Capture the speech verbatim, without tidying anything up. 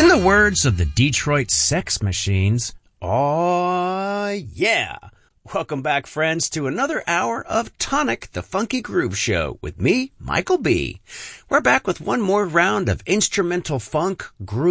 In the words of the Detroit Sex Machines, aw, yeah. Welcome back, friends, to another hour of Tonic, the Funky Groove Show with me, Michael B. We're back with one more round of instrumental funk, groove,